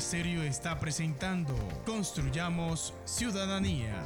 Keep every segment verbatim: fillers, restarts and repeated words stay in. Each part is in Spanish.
Estéreo está presentando Construyamos Ciudadanía.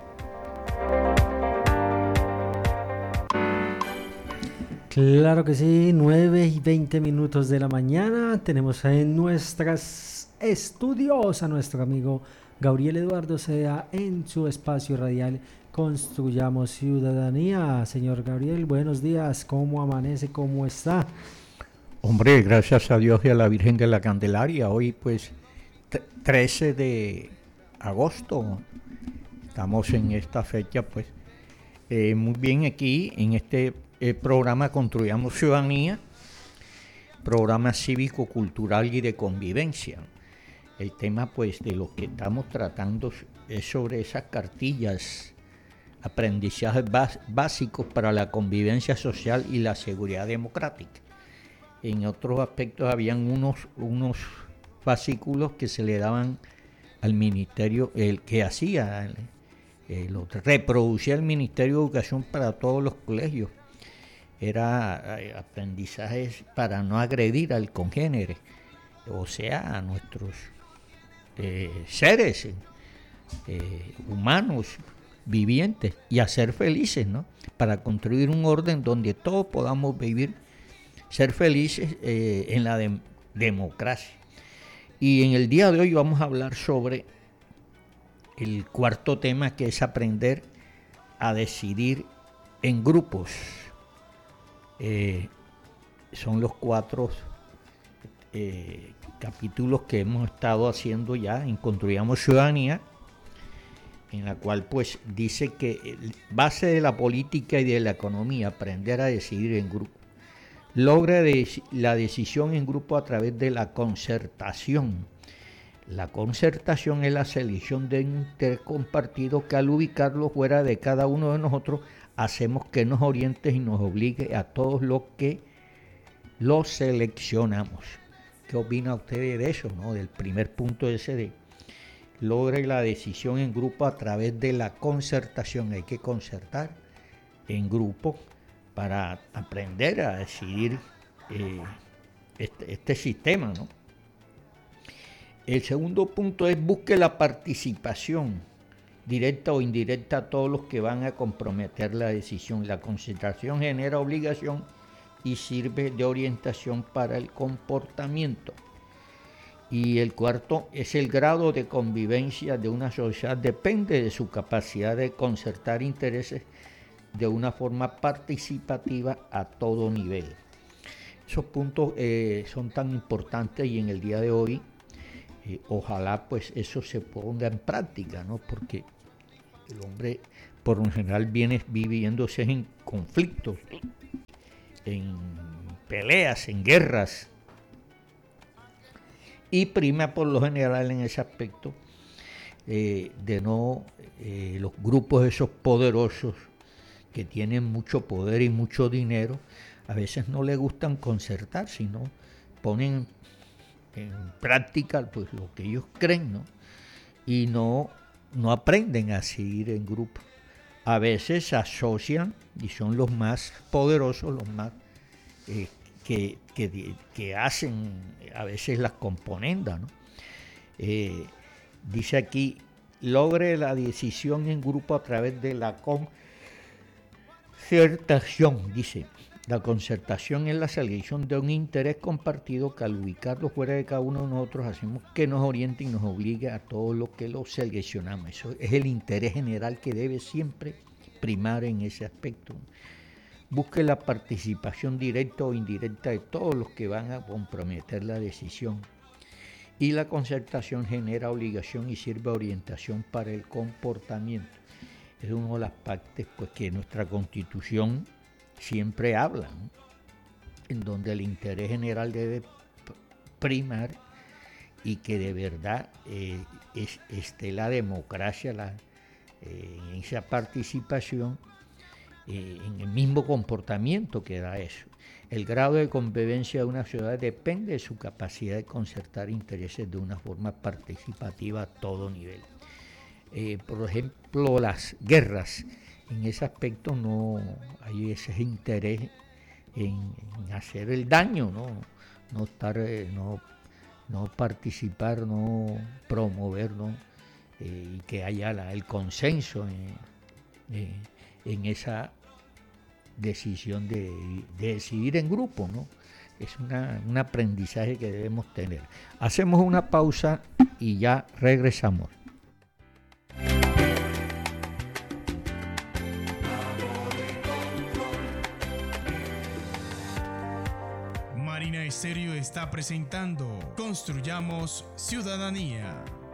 Claro que sí, nueve y veinte minutos de la mañana. Tenemos en nuestros estudios a nuestro amigo Gabriel Eduardo Sea en su espacio radial Construyamos Ciudadanía. Señor Gabriel, buenos días. ¿Cómo amanece? ¿Cómo está? Hombre, gracias a Dios y a la Virgen de la Candelaria. Hoy pues trece de agosto. Estamos en esta fecha pues eh, muy bien aquí en este eh, programa Construyamos Ciudadanía, programa cívico-cultural y de convivencia. El tema pues de lo que estamos tratando es sobre esas cartillas, aprendizajes bás- básicos para la convivencia social y la seguridad democrática. En otros aspectos habían unos, unos fascículos que se le daban al ministerio, el que hacía, el, el, lo reproducía el Ministerio de Educación para todos los colegios. Era eh, aprendizajes para no agredir al congénere, o sea, a nuestros eh, seres eh, humanos vivientes, y a ser felices, ¿no? Para construir un orden donde todos podamos vivir, ser felices eh, en la de- democracia. Y en el día de hoy vamos a hablar sobre el cuarto tema, que es aprender a decidir en grupos. Eh, son los cuatro eh, capítulos que hemos estado haciendo ya en Construyamos Ciudadanía, en la cual pues dice que base de la política y de la economía, aprender a decidir en grupo. Logra de, la decisión en grupo a través de la concertación. La concertación es la selección de un interés compartido que al ubicarlo fuera de cada uno de nosotros hacemos que nos oriente y nos obligue a todos los que lo seleccionamos. ¿Qué opina usted de eso, no? Del primer punto ese de logre la decisión en grupo a través de la concertación. Hay que concertar en grupo para aprender a decidir eh, este, este sistema, ¿no? El segundo punto es busque la participación directa o indirecta a todos los que van a comprometer la decisión. La concentración genera obligación y sirve de orientación para el comportamiento. Y el cuarto es el grado de convivencia de una sociedad depende de su capacidad de concertar intereses de una forma participativa a todo nivel. Esos puntos eh, son tan importantes y en el día de hoy eh, ojalá pues eso se ponga en práctica, ¿no? Porque el hombre por lo general viene viviéndose en conflictos, en peleas, en guerras, y prima por lo general en ese aspecto eh, de no eh, los grupos esos poderosos que tienen mucho poder y mucho dinero, a veces no les gustan concertar, sino ponen en práctica pues lo que ellos creen, ¿no? Y no, no aprenden a seguir en grupo. A veces se asocian y son los más poderosos, los más eh, que, que, que hacen a veces las componendas, ¿no? Eh, dice aquí, logre la decisión en grupo a través de la concertación, dice. La concertación es la selección de un interés compartido que al ubicarlo fuera de cada uno de nosotros hacemos que nos oriente y nos obligue a todos los que lo seleccionamos. Eso es el interés general que debe siempre primar en ese aspecto. Busque la participación directa o indirecta de todos los que van a comprometer la decisión. Y la concertación genera obligación y sirve de orientación para el comportamiento. Es una de las partes pues, que nuestra Constitución siempre habla, ¿no? En donde el interés general debe primar y que de verdad eh, es, esté la democracia, la, eh, en esa participación, eh, en el mismo comportamiento que da eso. El grado de convivencia de una ciudad depende de su capacidad de concertar intereses de una forma participativa a todo nivel. Eh, por ejemplo, las guerras, en ese aspecto no hay ese interés en, en hacer el daño, no, no estar, eh, no no participar, no promover, ¿no? Eh, y que haya la, el consenso en, en, en esa decisión de, de decidir en grupo, ¿no? Es una, un aprendizaje que debemos tener. Hacemos una pausa y ya regresamos. Marina Estéreo está presentando Construyamos Ciudadanía.